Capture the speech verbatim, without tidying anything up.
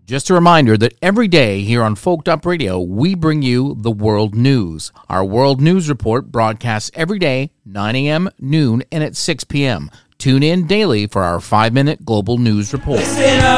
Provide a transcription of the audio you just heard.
Just a reminder that every day here on Folk Up Radio, we bring you the world news. Our world news report broadcasts every day, nine a.m., noon, and at six p.m. Tune in daily for our five-minute global news report.